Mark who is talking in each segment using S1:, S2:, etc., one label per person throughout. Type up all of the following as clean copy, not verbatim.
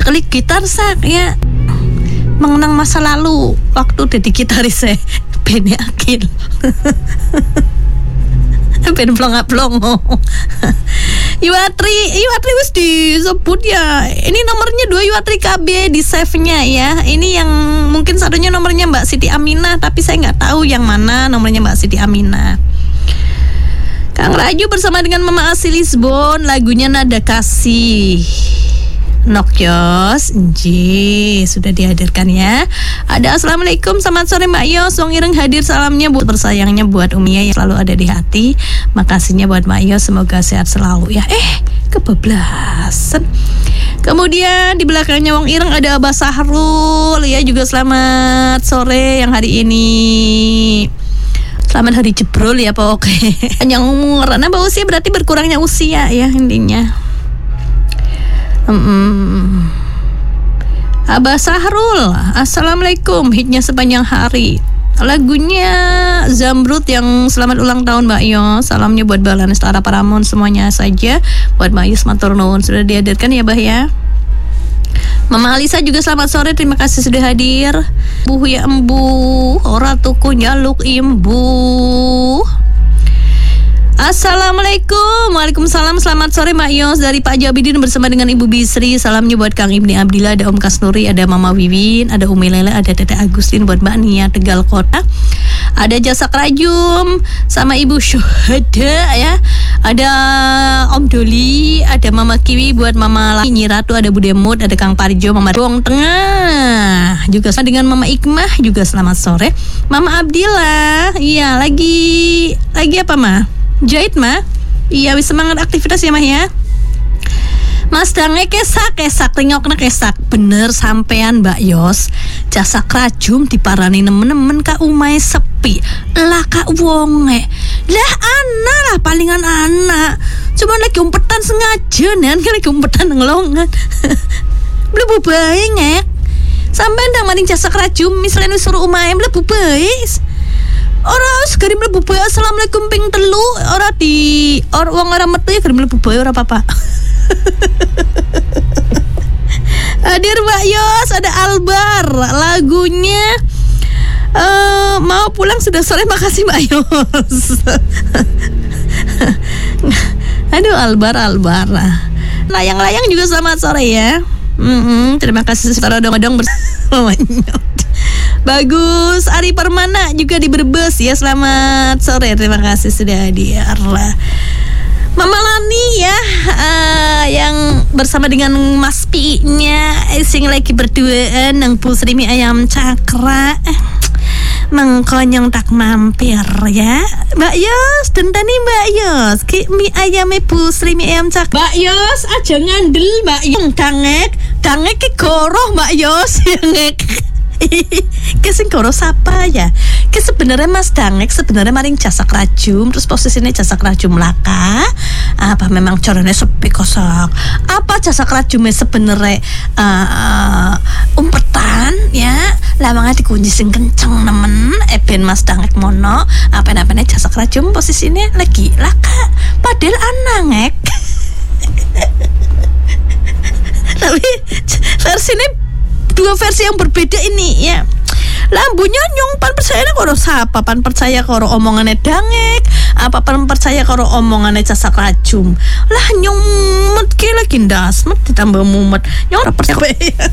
S1: klik gitar sak ya. Mengenang masa lalu waktu jadi gitaris Bene Akil. Ben plong-plongo. Iwatri wis disebut ya. Ini nomornya 2 Iwatri KB di save-nya ya. Ini yang mungkin satunya nomornya Mbak Siti Aminah, tapi saya nggak tahu yang mana nomornya Mbak Siti Aminah. Kang Raju bersama dengan Mama Asi Lisbon, lagunya Nada Kasih. Nokyos, sudah dihadirkan ya. Ada assalamualaikum, selamat sore Mbak Yos. Wong Ireng hadir, salamnya buat bersayangnya buat Umia yang selalu ada di hati. Makasihnya buat Mbak Yos, semoga sehat selalu ya. Kebablasan. Kemudian di belakangnya Wong Ireng ada Abah Sahrul ya, juga selamat sore yang hari ini. Selamat hari jebrol ya pokoknya. Yang umur, nambah usia berarti berkurangnya usia ya intinya. Abah Sahrul, assalamualaikum, hitnya sepanjang hari. Lagunya Zamrud yang selamat ulang tahun Mbak Yos. Salamnya buat Balan Setara Paramon semuanya saja. Buat Mbak Yos matur nuwun, sudah dihadirkan ya Bah ya. Mama Alisa juga selamat sore, terima kasih sudah hadir. Buh ya embu, ora tuku nyaluk imbu. Assalamualaikum. Waalaikumsalam. Selamat sore Mbak Yos dari Pak Jabidin bersama dengan Ibu Bisri. Salamnya buat Kang Ibni Abdillah, ada Om Kasnuri, ada Mama Wiwin, ada Umi Lele, ada Tete Agustin, buat Mbak Nia Tegal Kota. Ada Jasa Rajum sama Ibu Syuhada ya. Ada Om Doli, ada Mama Kiwi, buat Mama Nyi Ratu, ada Bude Mut, ada Kang Parjo, Mama Ruang Tengah. Juga sama dengan Mama Ikmah juga selamat sore. Mama Abdillah. Iya, lagi apa Mah? Jahit mah, iya wis semangat aktivitas ya mah ya. Mas dange kesak ringokna kesak. Bener sampean Mbak Yos. Jasa Rajum diparani nemen-nemen ka umai sepi. Lah kak wonge. Lah anak lah palingan anak. Cuma lagi umpetan sengaja nen, lagi umpetan ngelongan. Mlebu bae ngek. Sampean ndang maring Jasa Rajum misalnya suruh umai mlebu bae. Ora segari mlebu bae assalamualaikum ping 3 ora di wong ora metu ya gari mlebu bae ora apa-apa. Hadir Mbak Yos, ada Albar, lagunya mau pulang sudah sore, makasih Mbak Yos. Aduh Albar. Layang-layang juga selamat sore ya. Terima kasih saudara dong-dong bersama. Bagus, Ari Permana juga di Brebes ya, selamat sore, terima kasih sudah hadir. Mama Lani ya, yang bersama dengan Mas Pi-nya sing lagi berduaan nang Bu Srimi Ayam Cakra. Mengkonyong tak mampir ya Mbak Yos, dentani Mbak Yos ki mie ayame Bu Srimi Ayam Cakra. Mbak Yos aja ngandel Mbak Yos. Dangek ki goroh Mbak Yos ngek. Kesing koro sapa ya? Kes sebenarnya Mas Dangek sebenarnya maring Jasa Rajum, terus posisinya Jasa Rajum laka. Apa memang corone sepi kosak? Apa Jasa Rajumnya sebenarnya umpetan ya? Lawangnya dikunci sing kenceng nemen. Ben Mas Dangek mono. Apa-apane Jasa Rajum posisinya lagi laka. Padahal anangek. Tapi versinya dua versi yang berbeda ini ya. Lambunya nyong pan percaya karo sapa, pan percaya karo omongannya Dangek, apa pan percaya karo omongannya Jasa Rajum. Lah nyong mumet ki lagi ndasmet ditambah mumet. Nyong ora percaya.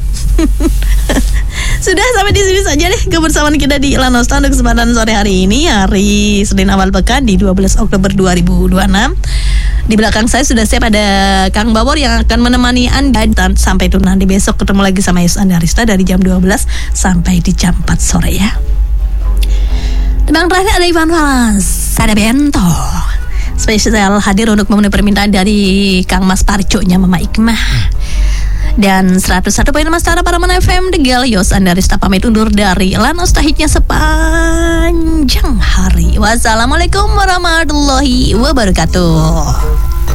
S1: Sudah sampai di sini saja deh kebersamaan kita di Lanostan untuk kesempatan sore hari ini, hari Senin awal pekan di 12 Oktober 2026. Di belakang saya sudah siap ada Kang Bawor yang akan menemani Anda sampai itu nanti besok ketemu lagi sama Yus Andarista dari jam 12 sampai di jam 4 sore ya. Bang terakhir ada Ivan Fals, ada Bento. Spesial hadir untuk memenuhi permintaan dari Kang Mas Parjo-nya Mama Ikmah. Dan 101.4 Paramon FM Tegal, Yos Andarista pamit undur dari Lanos Tahitnya sepanjang hari. Wassalamualaikum warahmatullahi wabarakatuh.